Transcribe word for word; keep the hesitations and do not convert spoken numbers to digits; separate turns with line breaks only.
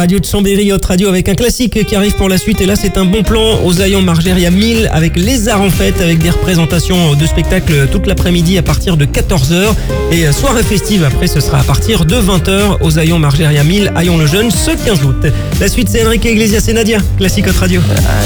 radio de Chambéry, Hot Radio, avec un classique qui arrive pour la suite. Et là, c'est un bon plan aux Haillons Margéria mille avec Les Arts en Fête, avec des représentations de spectacles toute l'après-midi à partir de quatorze heures. Et soirée festive après, ce sera à partir de vingt heures aux Haillons Margéria mille, Haillons le Jeune, ce quinze août. La suite, c'est Enrique Iglesias et Nadia, classique Hot Radio.